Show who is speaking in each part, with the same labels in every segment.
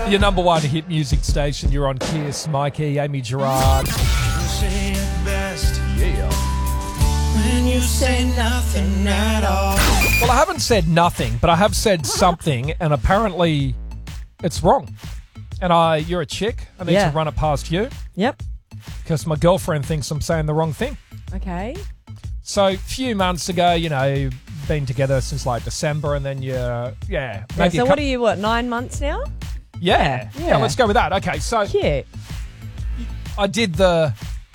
Speaker 1: Your number one hit music station. You're on Kiss. Mikey, Amy Gerard.
Speaker 2: Say it best
Speaker 1: Yeah.
Speaker 2: when you say nothing at all.
Speaker 1: Well, I haven't said nothing, but I have said something, and apparently it's wrong. And you're a chick. I need to run it past you
Speaker 3: Yep.
Speaker 1: because my girlfriend thinks I'm saying the wrong thing.
Speaker 3: Okay.
Speaker 1: So a few months ago, been together since like December, and then maybe
Speaker 3: So what are you, 9 months now?
Speaker 1: Yeah, let's go with that. Okay, so
Speaker 3: Cute.
Speaker 1: I did the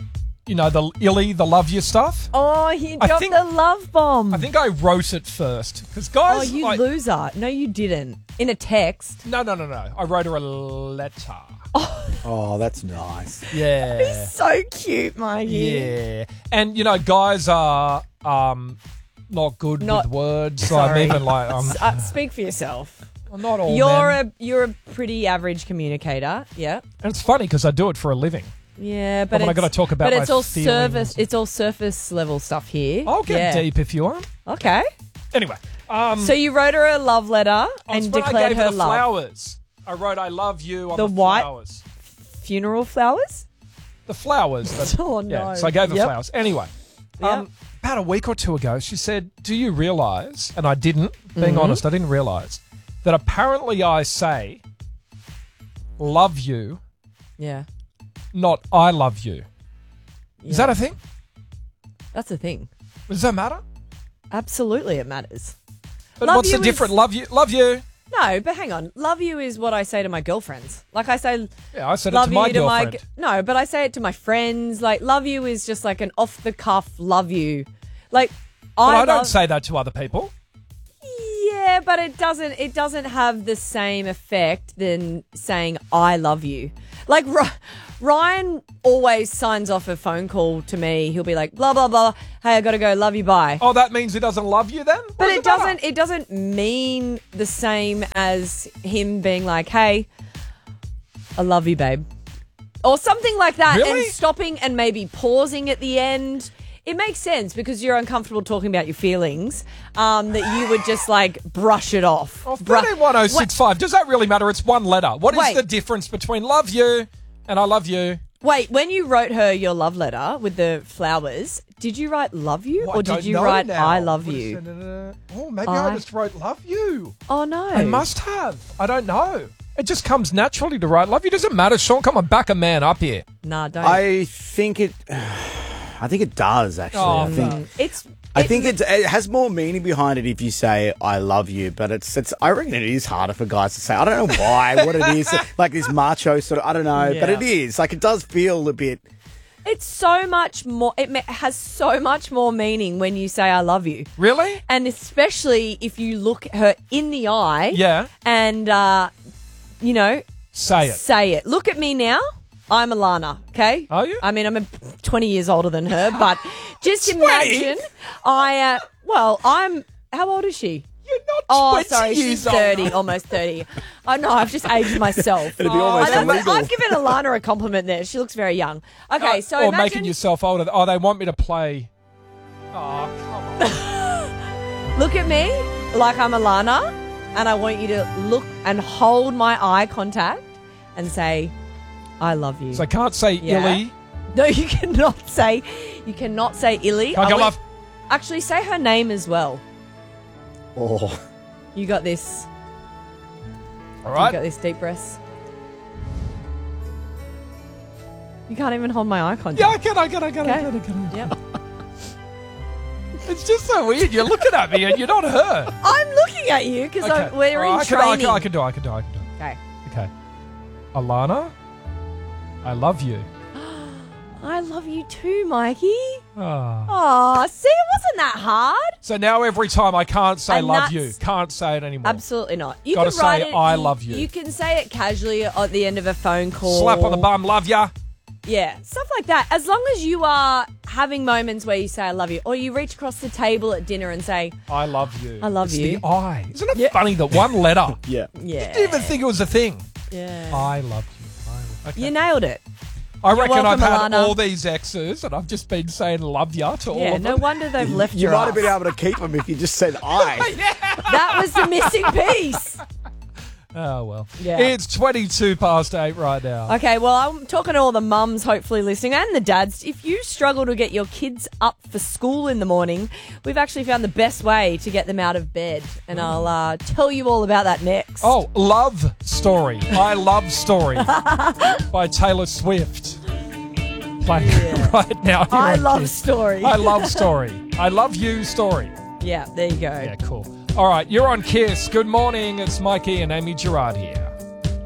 Speaker 1: illy, the love you stuff.
Speaker 3: Oh, you
Speaker 1: I
Speaker 3: dropped
Speaker 1: think-
Speaker 3: the love bomb.
Speaker 1: I think I wrote it first because
Speaker 3: Oh,
Speaker 1: guys,
Speaker 3: you loser. No, you didn't. In a text.
Speaker 1: No. I wrote her a letter.
Speaker 4: Oh, that's nice.
Speaker 1: Yeah,
Speaker 3: So cute, Mikey.
Speaker 1: yeah, and guys are not good with words. So I'm
Speaker 3: Sorry.
Speaker 1: even like
Speaker 3: Speak for yourself.
Speaker 1: I'm not all.
Speaker 3: You're a pretty average communicator. Yeah.
Speaker 1: And it's funny because I do it for a living.
Speaker 3: Yeah, but
Speaker 1: when I gotta talk about
Speaker 3: but it's
Speaker 1: my
Speaker 3: all
Speaker 1: feelings.
Speaker 3: service. It's all surface level stuff here.
Speaker 1: I'll get
Speaker 3: Yeah.
Speaker 1: deep if you want.
Speaker 3: Okay.
Speaker 1: Anyway,
Speaker 3: So you wrote her a love letter and
Speaker 1: when I
Speaker 3: declared
Speaker 1: gave
Speaker 3: her
Speaker 1: the
Speaker 3: love.
Speaker 1: flowers. I wrote "I love you" on
Speaker 3: The
Speaker 1: the
Speaker 3: white-
Speaker 1: flowers.
Speaker 3: Funeral flowers.
Speaker 1: The flowers.
Speaker 3: Oh, no.
Speaker 1: Yeah, so I gave her
Speaker 3: Yep.
Speaker 1: flowers. Anyway,
Speaker 3: Yep.
Speaker 1: about a week or two ago, she said, "Do you realise?" And I didn't. Being honest, I didn't realise that apparently I say "love you,"
Speaker 3: Yeah.
Speaker 1: not "I love you." Is that a thing?
Speaker 3: That's a thing.
Speaker 1: Does that matter?
Speaker 3: Absolutely, it matters.
Speaker 1: But
Speaker 3: Love
Speaker 1: what's
Speaker 3: you
Speaker 1: the
Speaker 3: is-
Speaker 1: difference? Love you. Love you.
Speaker 3: No, but hang on. Love you is what I say to my girlfriends. Like I say,
Speaker 1: Yeah, I said it
Speaker 3: love
Speaker 1: to my
Speaker 3: you to my
Speaker 1: girlfriend.
Speaker 3: no, but I say it to my friends. Like love you is just like an off the cuff love you. Like
Speaker 1: But I
Speaker 3: love,
Speaker 1: don't say that to other people.
Speaker 3: Yeah, but it doesn't have the same effect than saying I love you. Like Ryan always signs off a phone call to me. He'll be like blah blah blah. Hey, I got to go. Love you. Bye.
Speaker 1: Oh, that means he doesn't love you then? What
Speaker 3: But
Speaker 1: does
Speaker 3: it
Speaker 1: matter?
Speaker 3: doesn't. It doesn't mean the same as him being like, "Hey, I love you, babe," or something like that,
Speaker 1: Really?
Speaker 3: and stopping and maybe pausing at the end. It makes sense because you're uncomfortable talking about your feelings. That you would just like brush it off.
Speaker 1: Oh, 131065. Does that really matter? It's one letter. What is
Speaker 3: Wait.
Speaker 1: the difference between love you and I love you?
Speaker 3: Wait, when you wrote her your love letter with the flowers, did you write "love you"
Speaker 1: Well,
Speaker 3: or
Speaker 1: I
Speaker 3: did
Speaker 1: don't
Speaker 3: you
Speaker 1: know
Speaker 3: write
Speaker 1: now.
Speaker 3: "I love
Speaker 1: What is
Speaker 3: you"?
Speaker 1: it? Oh, maybe I just wrote love you.
Speaker 3: Oh no!
Speaker 1: I must have. I don't know. It just comes naturally to write love you. Doesn't matter, Sean. Come on, back a man up here.
Speaker 3: Nah, don't.
Speaker 4: I think it does actually.
Speaker 1: Oh,
Speaker 4: I think it has more meaning behind it if you say "I love you," but it's. I reckon it is harder for guys to say. I don't know why. What it is, like this macho sort of. I don't know, but
Speaker 3: Yeah.
Speaker 4: it is like it does feel a bit.
Speaker 3: It's so much more. It has so much more meaning when you say "I love you,"
Speaker 1: Really?
Speaker 3: and especially if you look her in the eye.
Speaker 1: Yeah.
Speaker 3: And
Speaker 1: Say it.
Speaker 3: say it. Look at me now. I'm Alana. Okay.
Speaker 1: Are you?
Speaker 3: I mean, I'm 20 years older than her, but just
Speaker 1: 20?
Speaker 3: imagine. I'm. How old is she?
Speaker 1: You're not
Speaker 3: Oh,
Speaker 1: 20
Speaker 3: sorry, she's
Speaker 1: years
Speaker 3: 30,
Speaker 1: old.
Speaker 3: almost 30. Oh, no, I've just aged myself.
Speaker 4: It'd be almost
Speaker 3: I know, but
Speaker 4: illegal.
Speaker 3: I've given Alana a compliment there. She looks very young. Okay, so
Speaker 1: or
Speaker 3: imagine,
Speaker 1: making yourself older. Oh, they want me to play. Oh, come on.
Speaker 3: look at me like I'm Alana, and I want you to look and hold my eye contact and say, I love you.
Speaker 1: So I can't say
Speaker 3: Yeah.
Speaker 1: illy.
Speaker 3: No, you cannot say Illy.
Speaker 1: Can't go love.
Speaker 3: Actually, say her name as well.
Speaker 4: Oh,
Speaker 3: You got this.
Speaker 1: All
Speaker 3: You
Speaker 1: right.
Speaker 3: got this deep breaths. You can't even hold my eye contact.
Speaker 1: Yeah, I can.
Speaker 3: Okay. Yep.
Speaker 1: It's just so weird. You're looking at me and you're not her.
Speaker 3: I'm looking at you because
Speaker 1: Okay.
Speaker 3: we're
Speaker 1: All
Speaker 3: in
Speaker 1: right,
Speaker 3: training.
Speaker 1: I can do it.
Speaker 3: Okay.
Speaker 1: Okay. Alana, I love you.
Speaker 3: I love you too, Mikey.
Speaker 1: Ah.
Speaker 3: Oh, see, it wasn't that hard.
Speaker 1: So now every time I can't say
Speaker 3: And
Speaker 1: love you.
Speaker 3: that's-
Speaker 1: Can't say it anymore.
Speaker 3: Absolutely not. You
Speaker 1: Gotta
Speaker 3: can write
Speaker 1: say,
Speaker 3: it,
Speaker 1: "I love you."
Speaker 3: You can say it casually at the end of a phone call.
Speaker 1: Slap on the bum, love ya.
Speaker 3: Yeah, stuff like that. As long as you are having moments where you say I love you, or you reach across the table at dinner and say,
Speaker 1: I love you.
Speaker 3: I love
Speaker 1: It's
Speaker 3: you.
Speaker 1: the I. Isn't it funny that one letter?
Speaker 4: yeah.
Speaker 3: yeah.
Speaker 1: Didn't even think it was a thing.
Speaker 3: Yeah.
Speaker 1: I love you. Okay.
Speaker 3: You nailed it.
Speaker 1: I reckon
Speaker 3: welcome,
Speaker 1: I've had
Speaker 3: Alana.
Speaker 1: all these exes and I've just been saying love ya to all
Speaker 3: Yeah,
Speaker 1: of
Speaker 3: no
Speaker 1: them.
Speaker 3: wonder they've left
Speaker 4: You
Speaker 3: your
Speaker 4: might have been
Speaker 3: ass.
Speaker 4: able to keep them if you just said "I."
Speaker 3: That was the missing piece.
Speaker 1: Oh, well.
Speaker 3: Yeah.
Speaker 1: It's 22 past 8 right now.
Speaker 3: Okay, well, I'm talking to all the mums hopefully listening and the dads. If you struggle to get your kids up for school in the morning, we've actually found the best way to get them out of bed. And I'll tell you all about that next.
Speaker 1: Oh, Love Story. I Love Story by Taylor Swift. Playing right now. Here
Speaker 3: I
Speaker 1: on
Speaker 3: love
Speaker 1: Kiss.
Speaker 3: Story.
Speaker 1: I Love Story. I Love You Story.
Speaker 3: Yeah, there you go.
Speaker 1: Yeah, cool. All right, you're on Kiss. Good morning. It's Mikey and Amy Gerard here.